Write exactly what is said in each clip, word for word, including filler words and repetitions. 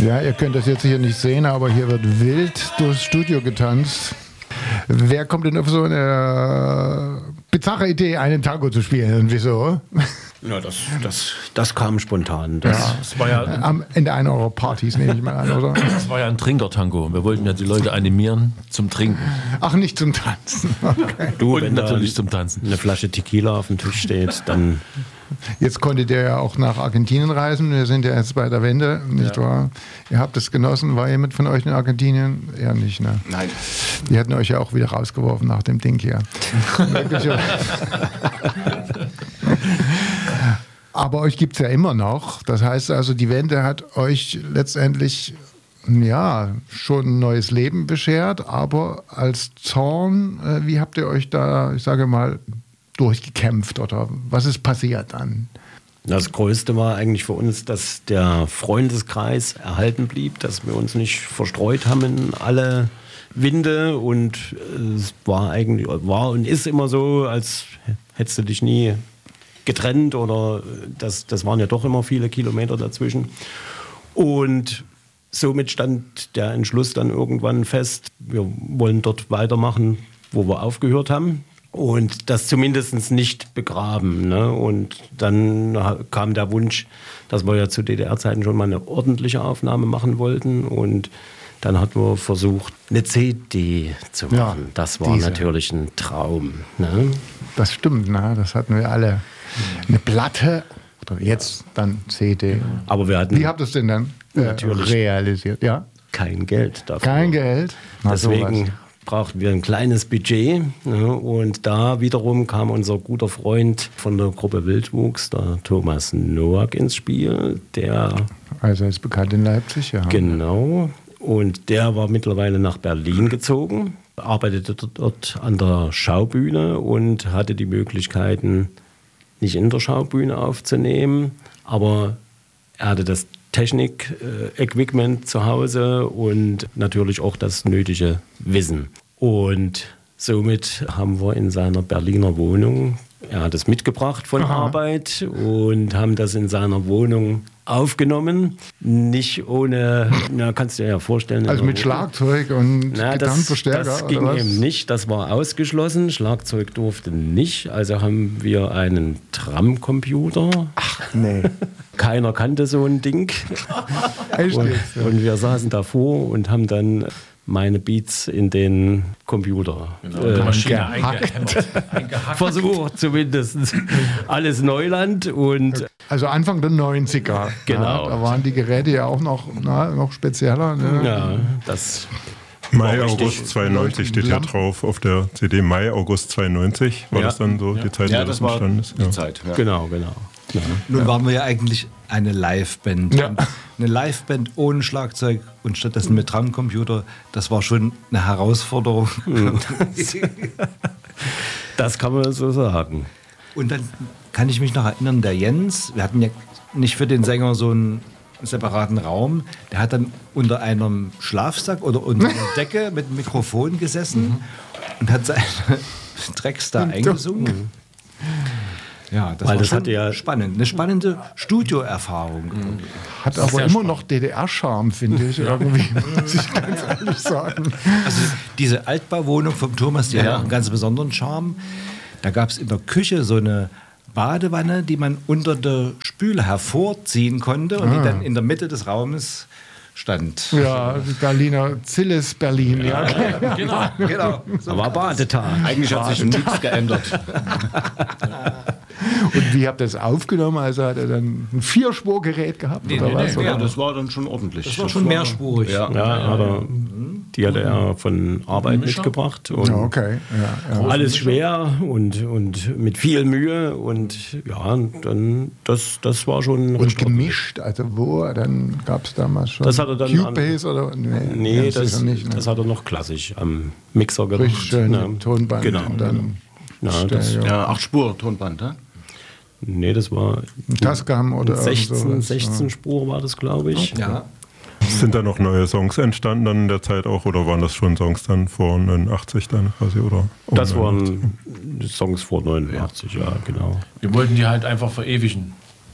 Ja, ihr könnt das jetzt hier nicht sehen, aber hier wird wild durchs Studio getanzt. Wer kommt denn auf so eine bizarre Idee, einen Tango zu spielen und wieso? Ja, das, das, das kam spontan. Das, Ja. Das war ja, Am Ende einer eurer Partys, nehme ich mal an, oder? das war ja ein Trinker-Tango. Wir wollten ja die Leute animieren zum Trinken. Ach, nicht zum Tanzen. Okay. du, Und wenn natürlich da zum Tanzen. eine Flasche Tequila auf dem Tisch steht, dann Jetzt konntet ihr ja auch nach Argentinien reisen. Wir sind ja jetzt bei der Wende, nicht Ja. wahr? Ihr habt es genossen. War jemand von euch in Argentinien? Eher nicht, ne? Nein. Die hätten euch ja auch wieder rausgeworfen nach dem Ding hier. Aber euch gibt es ja immer noch. Das heißt also, die Wende hat euch letztendlich ja schon ein neues Leben beschert. Aber als Zorn, äh, wie habt ihr euch da, ich sage mal, durchgekämpft oder was ist passiert dann? das Größte war eigentlich für uns, dass der Freundeskreis erhalten blieb, dass wir uns nicht verstreut haben in alle Winde und es war eigentlich war und ist immer so, als hättest du dich nie getrennt oder das, das waren ja doch immer viele Kilometer dazwischen. Und somit stand der Entschluss dann irgendwann fest, wir wollen dort weitermachen, wo wir aufgehört haben. Und das zumindest nicht begraben. Ne? Und dann kam der Wunsch, dass wir ja zu D D R-Zeiten schon mal eine ordentliche Aufnahme machen wollten. Und dann hatten wir versucht, eine C D zu machen. Ja, das war diese. natürlich ein Traum. Ne? Das stimmt, ne? Das hatten wir alle. Eine Platte oder jetzt dann C D. Aber wir hatten Wie habt ihr es denn dann äh, Natürlich. realisiert? Ja? kein Geld dafür. Kein Geld? Na, Deswegen sowas. brauchten wir ein kleines Budget. Ne? Und da wiederum kam unser guter Freund von der Gruppe Wildwuchs, der Thomas Nowak, ins Spiel. Der Also ist bekannt in Leipzig, ja. Genau. Und der war mittlerweile nach Berlin gezogen, arbeitete dort an der Schaubühne und hatte die Möglichkeiten, nicht in der Schaubühne aufzunehmen, aber er hatte das Technik-Equipment zu Hause und natürlich auch das nötige Wissen. Und somit haben wir in seiner Berliner Wohnung, er hat es mitgebracht von Aha. Arbeit und haben das in seiner Wohnung aufgenommen. Nicht ohne, na, kannst du dir ja vorstellen. Also mit Schlagzeug und Na, das, Gitarrenverstärker das ging oder was? eben nicht, das war ausgeschlossen. Schlagzeug durfte nicht. Also haben wir einen Tram-Computer. Ach, nee. Keiner kannte so ein Ding. Echt Und, jetzt? und wir saßen davor und haben dann meine Beats in den Computer Genau, äh, die Maschine gehackt. eingehämmert. Eingehackt. versucht, zumindest. Alles Neuland und Also Anfang der neunziger. Genau. Ja, da waren die Geräte ja auch noch, na, noch spezieller. Ne? ja, das Mai, War richtig August zweiundneunzig steht hier Lampen. drauf auf der C D. Mai, August zweiundneunzig war Ja. das dann so die Zeit, Ja, in der das war entstanden ist. die Ja. Zeit. Ja. genau, genau. Ja. Nun waren wir ja eigentlich eine Liveband. Ja. Und eine Liveband ohne Schlagzeug und stattdessen mit Drumcomputer, das war schon eine Herausforderung. Das kann man so sagen. Und dann kann ich mich noch erinnern, der Jens, wir hatten ja nicht für den Sänger so einen separaten Raum, der hat dann unter einem Schlafsack oder unter einer Decke mit einem Mikrofon gesessen und hat seine Tracks da eingesungen. Ja, das Weil war das schon hatte ja- spannend. Eine spannende Studioerfahrung. Hat aber immer noch D D R-Charme, finde ich, irgendwie, muss ich ganz ehrlich sagen. Also diese Altbauwohnung vom Thomas, die hat auch einen ganz besonderen Charme. Da gab es in der Küche so eine Badewanne, die man unter der Spüle hervorziehen konnte und die dann in der Mitte des Raumes stand. Ja, die Berliner Zillis Berlin, ja. Genau. Genau. Da war Badetag. Eigentlich hat sich nichts geändert. Und wie habt ihr das aufgenommen? Also hat er dann ein Vierspurgerät gehabt Nee, oder nee, was? nee, oder? Ja, das war dann schon ordentlich. Das war schon mehrspurig. Ja. Ja, aber die hatte er von Arbeit Mischer? mitgebracht. Und Ja, okay. Ja, ja. alles schwer und, und mit viel Mühe. Und ja, dann, das, das war schon. Und recht gemischt, also wo? Dann gab es damals schon Das hat er dann Cubase oder? Nee, ordentlich. Nee, ganz das, sicher nicht. Ne? das hat er noch klassisch am Mixer gemacht. Richtig schön, Ja, Tonband Genau. und dann Ja, das, Stereo. Ja, acht Spur Tonband, ne? nee, das war Ein Tascam oder irgend sechzehn, sowas, sechzehn Spur war das, glaube ich. Ja. Sind da noch neue Songs entstanden dann in der Zeit auch oder waren das schon Songs dann vor neunundachtzig dann quasi? Oder um Das neunundachtzig? waren Songs vor neunundachtzig, ja, genau. Wir wollten die halt einfach verewigen.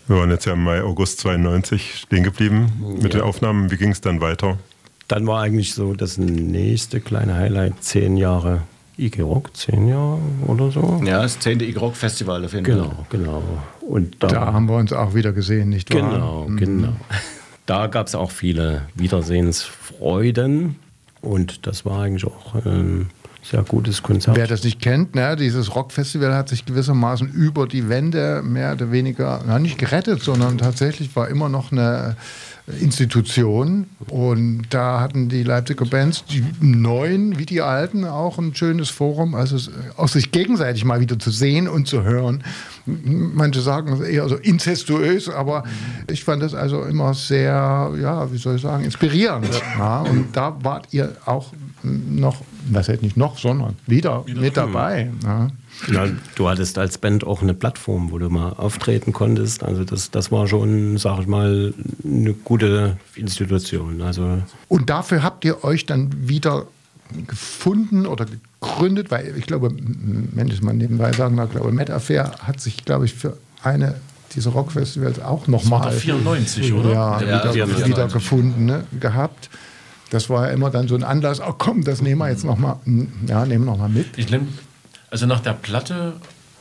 Wir waren jetzt ja im Mai, August zweiundneunzig stehen geblieben mit Ja. den Aufnahmen. Wie ging es dann weiter? Dann war eigentlich so das nächste kleine Highlight, zehn Jahre I G Rock, zehn Jahre oder so. Ja, das zehnte I G Rock Festival auf jeden Genau, Fall. genau. Und da, Da haben wir uns auch wieder gesehen, nicht wahr? genau, genau. Da gab es auch viele Wiedersehensfreuden und das war eigentlich auch ein sehr gutes Konzert. Wer das nicht kennt, ne, dieses Rockfestival hat sich gewissermaßen über die Wände mehr oder weniger, na, nicht gerettet, sondern tatsächlich war immer noch eine Institution. Und da hatten die Leipziger Bands, die neuen wie die alten, auch ein schönes Forum, also auch sich gegenseitig mal wieder zu sehen und zu hören. Manche sagen es eher so inzestuös, aber ich fand das also immer sehr, ja, wie soll ich sagen, inspirierend. Ja, und da wart ihr auch noch, was heißt nicht noch, sondern wieder, mit dabei. Ja. Ja, du hattest als Band auch eine Plattform, wo du mal auftreten konntest. Also das, das war schon, sag ich mal, eine gute Institution. Also Und dafür habt ihr euch dann wieder gefunden oder gegründet, weil ich glaube, wenn ich mal nebenbei sagen darf, ich glaube, Mad Affair hat sich, glaube ich, für eine dieser Rockfestivals auch nochmal vierundneunzig, oder? ja, Ja, wieder, vierundneunzig. wieder gefunden, ne, gehabt. Das war ja immer dann so ein Anlass, oh komm, das nehmen wir jetzt nochmal, ja, nehmen wir noch mal mit. Ich nehm, also nach der Platte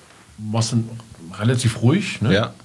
war es dann relativ ruhig, ne? Ja.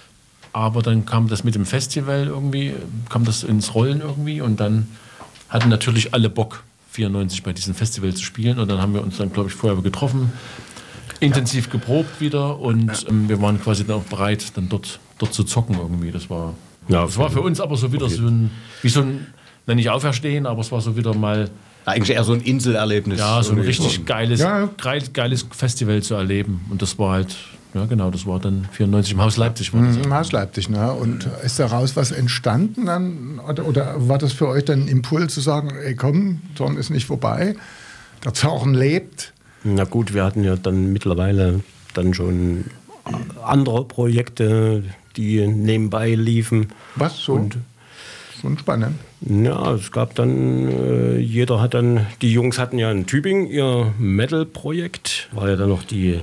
Aber dann kam das mit dem Festival irgendwie, kam das ins Rollen irgendwie und dann hatten natürlich alle Bock, vierundneunzig bei diesem Festival zu spielen und dann haben wir uns dann, glaube ich, vorher getroffen, intensiv geprobt wieder und ähm, wir waren quasi dann auch bereit, dann dort, dort zu zocken irgendwie. Das war, Ja, das war für uns aber so wieder so ein, wie so ein, na, nicht Auferstehen, aber es war so wieder mal, Eigentlich eher so ein Inselerlebnis. ja, so ein Irgendwie. richtig geiles, Ja. geil- geiles Festival zu erleben und das war halt, ja genau, das war dann vierundneunzig im Haus Leipzig. War das. Im Haus Leipzig, ne? Und ist daraus was entstanden dann? Oder, oder war das für euch dann ein Impuls zu sagen, ey komm, Zorn ist nicht vorbei, der Zorn lebt? na gut, wir hatten ja dann mittlerweile dann schon andere Projekte, die nebenbei liefen. Was so? Und Schon spannend. ja, es gab dann, äh, jeder hat dann, die Jungs hatten ja in Tübingen ihr Metal-Projekt, war ja dann noch die,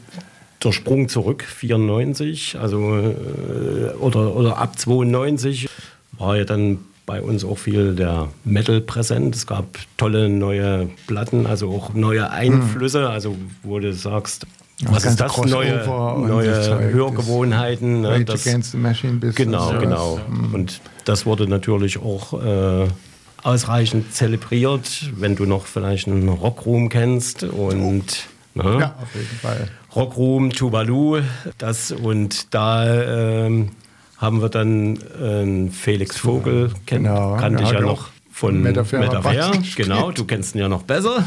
der Sprung zurück, vierundneunzig, also äh, oder, oder ab zweiundneunzig war ja dann bei uns auch viel der Metal präsent. Es gab tolle neue Platten, also auch neue Einflüsse, also wo du sagst, was ganze ist das? Crossover Neue, und das neue Zeug, Hörgewohnheiten. ne, Rage das- Against the Machine Business. Genau, ja. genau. Und das wurde natürlich auch äh, ausreichend zelebriert, wenn du noch vielleicht einen Rockroom kennst und ne? Ja, auf jeden Fall. Rockroom, Tuvalu, das und da ähm, haben wir dann äh, Felix Vogel, kenn, Genau, kannte der ich ja hat noch auch von Mad Affair Mad Affair. Bass gespielt. Genau, du kennst ihn ja noch besser.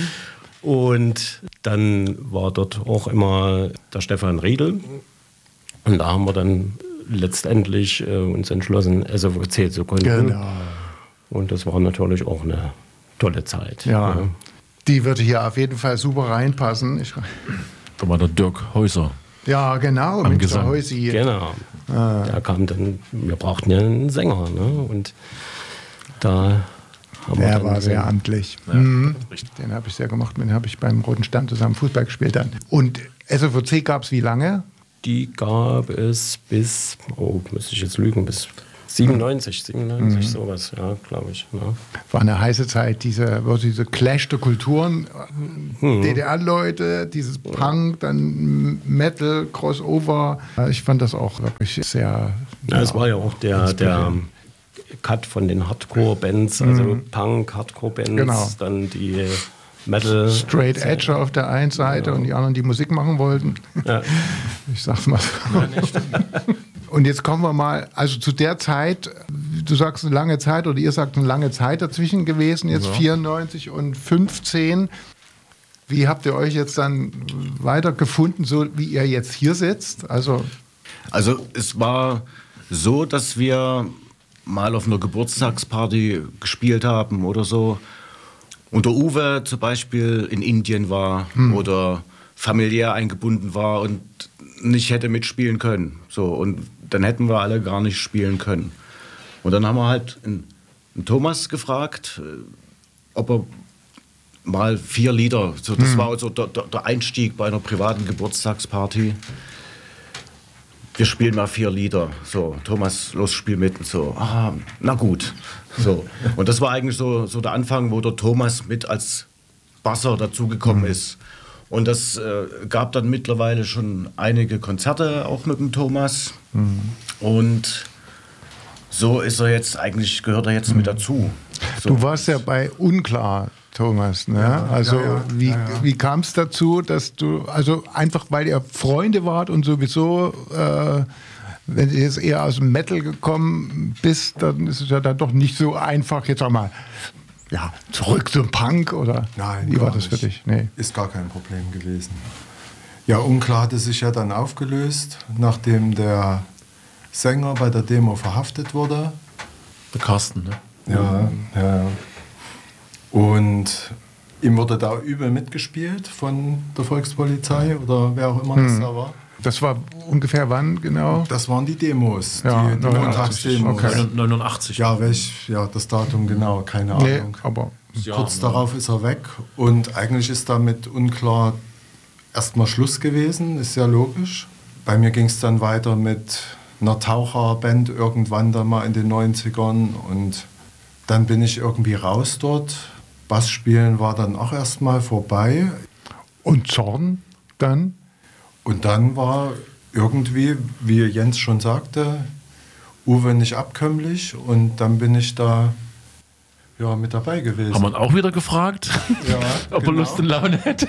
Und dann war dort auch immer der Stefan Riedel. Und da haben wir dann letztendlich äh, uns entschlossen, S V C zu gründen. Genau. Und das war natürlich auch eine tolle Zeit. Ja. Die würde hier auf jeden Fall super reinpassen. Ich, Da war der Dirk Häuser. ja, genau, Am mit Gesang. Häusi. Genau. Da kam dann, wir brauchten ja einen Sänger. Ne? Und da haben wir Der dann war so- sehr amtlich. Mhm. Den habe ich sehr gemacht. Den habe ich beim Roten Stern zusammen Fußball gespielt dann. Und S V C gab es wie lange? Die gab es bis, oh, müsste ich jetzt lügen, bis siebenundneunzig, siebenundneunzig, sowas, ja, glaube ich. Ne? War eine heiße Zeit, diese, wo diese Clash der Kulturen, D D R-Leute, dieses Punk, dann Metal, Crossover. Ich fand das auch wirklich sehr. Ja, es war ja auch der, der inspirierend. Cut von den Hardcore-Bands, also Punk, Hardcore-Bands, Genau. dann die Metal. Straight Edge auf der einen Seite und die anderen, die Musik machen wollten. Ja. Ich sag's mal so. Und jetzt kommen wir mal, also zu der Zeit, du sagst eine lange Zeit oder ihr sagt eine lange Zeit dazwischen gewesen, jetzt vierundneunzig und fünfzehn. Wie habt ihr euch jetzt dann weitergefunden, so wie ihr jetzt hier sitzt? Also Also es war so, dass wir mal auf einer Geburtstagsparty gespielt haben oder so. Und der Uwe zum Beispiel in Indien war oder familiär eingebunden war und nicht hätte mitspielen können. So, und dann hätten wir alle gar nicht spielen können. Und dann haben wir halt einen, einen Thomas gefragt, äh, ob er mal vier Lieder, so, das war also der, der, der Einstieg bei einer privaten Geburtstagsparty. wir spielen mal vier Lieder. So, Thomas, los, spiel mit. Und so, ah, na gut. So. Und das war eigentlich so, so der Anfang, wo der Thomas mit als Basser dazugekommen mhm. ist. Und das äh, gab dann mittlerweile schon einige Konzerte auch mit dem Thomas. Mhm. Und so ist er jetzt, eigentlich gehört er jetzt mhm. mit dazu. So. Du warst ja bei Unklar, Thomas, ne? Ja, also ja, ja, wie, ja, ja. wie kam es dazu, dass du, also einfach weil ihr Freunde wart und sowieso, äh, wenn du jetzt eher aus dem Metal gekommen bist, dann ist es ja dann doch nicht so einfach, jetzt sag mal, ja, zurück zum Punk oder Nein, wie war gar das für nicht. dich? Nee. Ist gar kein Problem gewesen. Ja, Unklar hatte sich ja dann aufgelöst, nachdem der Sänger bei der Demo verhaftet wurde. Der Carsten, ne? Ja, ja, ja. Und ihm wurde da übel mitgespielt von der Volkspolizei oder wer auch immer das da war. Das war ungefähr wann genau? Das waren die Demos, Ja, die, die neunundachtzig, Montagsdemos. okay. neunundachtzig. Ja, welch, ja, das Datum genau, keine Nee, Ahnung. aber Ja, Kurz ne? darauf ist er weg und eigentlich ist damit Unklar erstmal Schluss gewesen, ist ja logisch. Bei mir ging es dann weiter mit einer Taucherband irgendwann dann mal in den neunzigern und dann bin ich irgendwie raus dort. Bassspielen war dann auch erstmal vorbei und Zorn dann? und dann war irgendwie, wie Jens schon sagte, Uwe nicht abkömmlich und dann bin ich da ja, mit dabei gewesen. Haben wir ihn auch wieder gefragt, Ja, ob er genau. Lust und Laune hätte.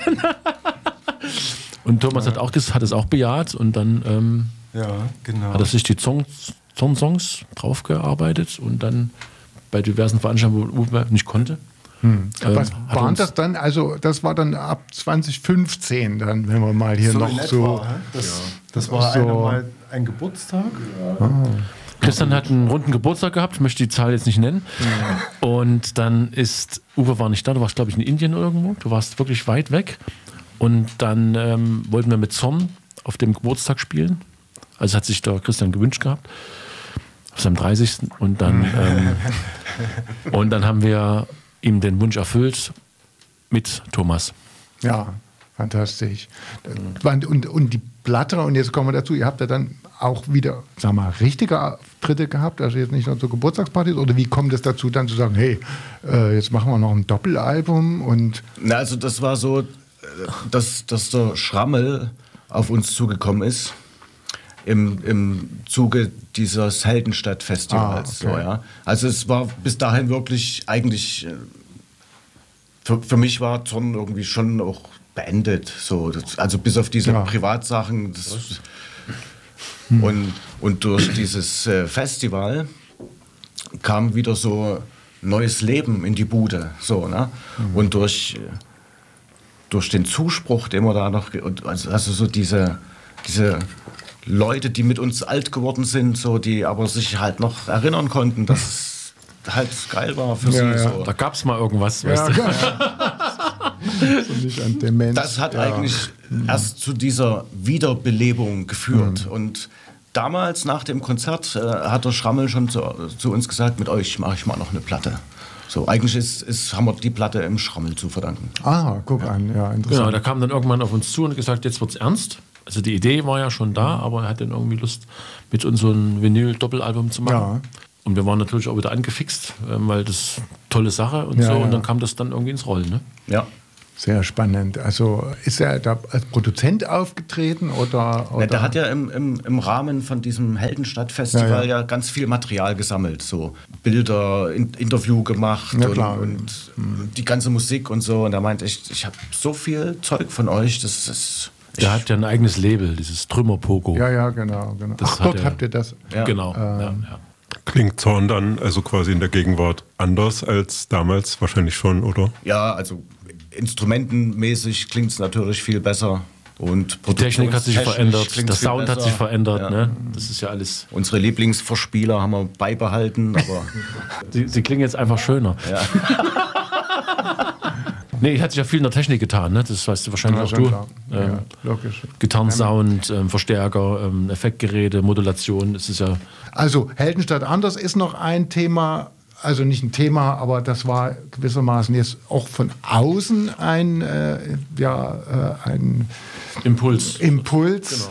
Und Thomas hat, auch, ges- hat es auch bejaht und dann ähm, Ja, genau. hat er sich die Zorn- Zorn-Songs draufgearbeitet und dann bei diversen Veranstaltungen, wo Uwe nicht konnte. Ähm, Was hat waren uns- das dann? Also das war dann ab zwanzig fünfzehn dann, wenn wir mal hier so noch in etwa, so... hä? Das, das war So- einmal ein Geburtstag. Christian hat einen runden Geburtstag gehabt, ich möchte die Zahl jetzt nicht nennen. Und dann ist, Uwe war nicht da, du warst glaube ich in Indien irgendwo, du warst wirklich weit weg. Und dann ähm, wollten wir mit Zorn auf dem Geburtstag spielen. Also hat sich der Christian gewünscht gehabt. Auf seinem dreißigsten Und dann, ähm, und dann haben wir ihm den Wunsch erfüllt mit Thomas. Ja, fantastisch. Und, und die Platte, und jetzt kommen wir dazu, ihr habt ja dann auch wieder, sag mal, richtige Auftritte gehabt, also jetzt nicht nur so Geburtstagspartys, oder wie kommt es dazu, dann zu sagen, hey, äh, jetzt machen wir noch ein Doppelalbum und... Na, also das war so, äh, dass, dass der Schrammel auf uns zugekommen ist im, im Zuge dieses Heldenstadt-Festivals. Ah, okay. So, ja. Also es war bis dahin wirklich eigentlich, äh, für, für mich war Zorn irgendwie schon auch beendet. So. Das, also bis auf diese Ja. Privatsachen. Das, und, und durch dieses äh, Festival kam wieder so neues Leben in die Bude. So, ne? Mhm. Und durch, äh, durch den Zuspruch, den wir da noch, ge- und also, also so diese, diese Leute, die mit uns alt geworden sind, so, die aber sich halt noch erinnern konnten, dass es halt geil war für Ja, sie. ja. So. Da gab es mal irgendwas, Ja, weißt du? so nicht an Demenz. Das hat Ja. eigentlich erst zu dieser Wiederbelebung geführt. Und damals nach dem Konzert äh, hat der Schrammel schon zu, zu uns gesagt, mit euch mache ich mal noch eine Platte. So, eigentlich ist, ist, haben wir die Platte im Schrammel zu verdanken. Ah, guck an, ja, Genau, interessant. der kam dann irgendwann auf uns zu und hat gesagt, jetzt wird's ernst. Also die Idee war ja schon da, aber er hat dann irgendwie Lust, mit uns so ein Vinyl-Doppelalbum zu machen. Ja. Und wir waren natürlich auch wieder angefixt, ähm, weil das tolle Sache und Ja, so. ja. Und dann kam das dann irgendwie ins Rollen. Ne? Ja. Sehr spannend. Also ist er da als Produzent aufgetreten oder? oder? Na, der hat ja im, im, im Rahmen von diesem Heldenstadt-Festival Ja, ja, ja. ganz viel Material gesammelt. So Bilder, in, Interview gemacht Ja, und, klar. und die ganze Musik und so. Und er meinte, ich, ich habe so viel Zeug von euch, das ist... Der hat ja ein eigenes Label, dieses Trümmer-Pogo. Ja, ja, genau. genau. Das Ach, hat dort er- habt ihr das. Ja. Genau. Ähm, ja, ja. Klingt Zorn dann also quasi in der Gegenwart anders als damals? Wahrscheinlich schon, oder? Ja, also instrumentenmäßig klingt es natürlich viel besser. Und Die Technik hat sich produktionstechnisch verändert, klingt's der viel Sound hat besser. sich verändert. Ja. Ne? Das ist ja alles. Unsere Lieblingsverspieler haben wir beibehalten, aber Sie, sie klingen jetzt einfach schöner. Nee, hat sich ja viel in der Technik getan, ne? Das weißt du wahrscheinlich Ja, auch schon du. klar. Ähm, Ja, logisch. Gitarrensound, ähm, Verstärker, ähm, Effektgeräte, Modulation, das ist ja. Also Heldenstadt anders ist noch ein Thema, also nicht ein Thema, aber das war gewissermaßen jetzt auch von außen ein, äh, ja, äh, ein Impuls. Impuls. Genau.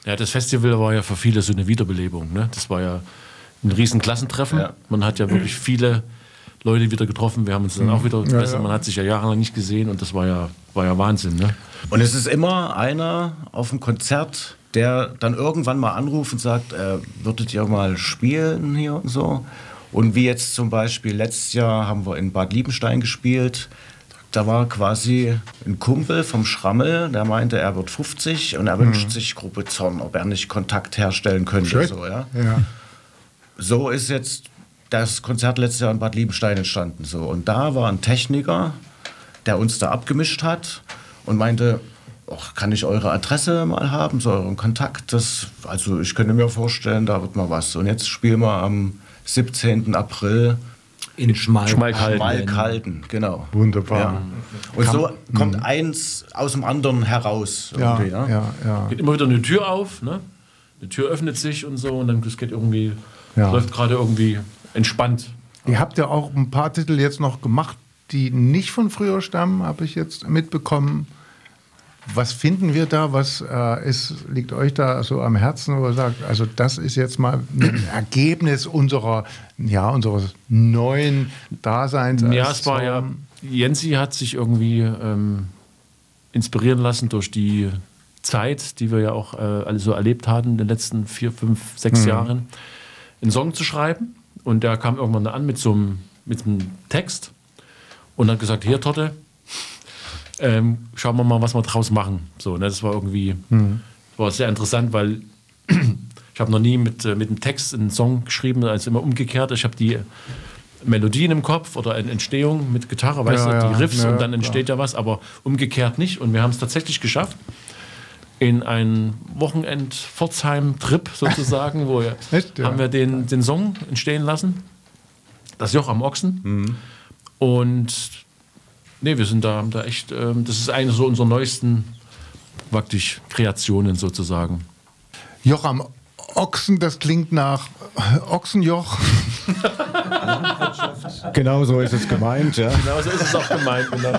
Ja, das Festival war ja für viele so eine Wiederbelebung. Ne? Das war ja ein riesen Klassentreffen. Ja. Man hat ja wirklich viele Leute wieder getroffen. Wir haben uns dann auch wieder Ja, getroffen. ja. Man hat sich ja jahrelang nicht gesehen und das war ja, war ja Wahnsinn. Ne? Und es ist immer einer auf dem Konzert, der dann irgendwann mal anruft und sagt, äh, würdet ihr mal spielen hier und so. Und wie jetzt zum Beispiel letztes Jahr haben wir in Bad Liebenstein gespielt. Da war quasi ein Kumpel vom Schrammel, der meinte, er wird fünfzig und er wünscht sich Gruppe Zorn, ob er nicht Kontakt herstellen könnte. Schön. So, ja? Ja. So ist jetzt das Konzert letztes Jahr in Bad Liebenstein entstanden. So. Und da war ein Techniker, der uns da abgemischt hat und meinte, Och, kann ich eure Adresse mal haben, so euren Kontakt? Das, also ich könnte mir vorstellen, da wird mal was. Und jetzt spielen wir am siebzehnten April In Schmalk Schmalkalden. Schmalkalden, genau. Wunderbar. Ja. Und so kommt eins aus dem anderen heraus. Ja, irgendwie, ja, ja. ja. Geht immer wieder eine Tür auf, ne? Eine Tür öffnet sich und so und dann das geht irgendwie, Ja. läuft gerade irgendwie entspannt. Ihr habt ja auch ein paar Titel jetzt noch gemacht, die nicht von früher stammen, habe ich jetzt mitbekommen. Was finden wir da? Was äh, ist, liegt euch da so am Herzen, wo ihr sagt, also das ist jetzt mal ein Ergebnis unserer, ja, unseres neuen Daseins? Ja, als es war ja, Zorn? Jensi hat sich irgendwie ähm, inspirieren lassen durch die Zeit, die wir ja auch äh, alle so erlebt hatten in den letzten vier, fünf, sechs Jahren, einen Song zu schreiben. Und der kam irgendwann an mit so einem, mit einem Text und hat gesagt, hier Torte, ähm, schauen wir mal, was wir draus machen. So, ne, das war irgendwie war sehr interessant, weil ich habe noch nie mit, äh, mit einem Text einen Song geschrieben, also immer umgekehrt. Ich habe die Melodien im Kopf oder eine Entstehung mit Gitarre, weißt Ja, du, ja, die Riffs ja, und dann entsteht ja was, aber umgekehrt nicht. Und wir haben es tatsächlich geschafft, in einen Wochenend-Pforzheim-Trip sozusagen, wo wir, Echt, ja. haben wir den, den Song entstehen lassen, das Joch am Ochsen. Und nee, wir sind da, haben da echt, ähm, das ist eine so unserer neuesten praktisch Kreationen sozusagen. Joch am Ochsen, das klingt nach Ochsenjoch. Genau so ist es gemeint, ja. Genau so ist es auch gemeint. Genau.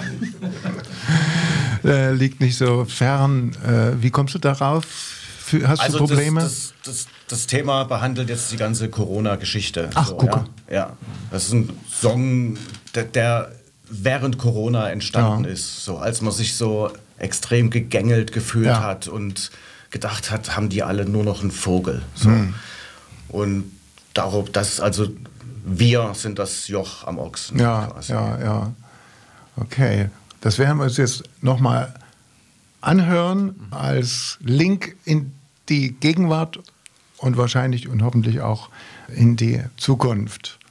Äh, liegt nicht so fern. Äh, wie kommst du darauf? Für, hast Also du Probleme? Das, das, das, das Thema behandelt jetzt die ganze Corona-Geschichte. Ach, so, gucke. Ja? ja, das ist ein Song, der, der während Corona entstanden Ja. ist. So, als man sich so extrem gegängelt gefühlt Ja. hat und gedacht hat, haben die alle nur noch einen Vogel. So. Hm. Und darauf, das also wir sind das Joch am Ochsen. Ja, quasi. ja, ja. Okay. Das werden wir uns jetzt nochmal anhören als Link in die Gegenwart und wahrscheinlich und hoffentlich auch in die Zukunft.